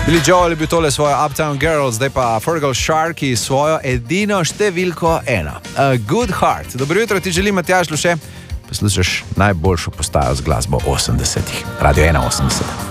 Billy Joel je bil tole svojo Uptown Girl, zdaj pa Fergal Sharkey svojo edino številko 1. A Good Heart. Dobro jutro, ti želim Matjaž Luše. Poslušaš najboljšo postajo z glasbo 80-ih. Radio 81.